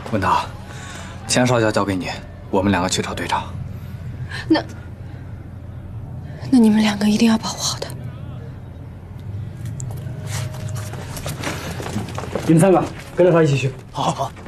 文涛，钱少校交给你，我们两个去找队长。 那你们两个一定要保护好他。 你们三个跟着他一起去。 好，好。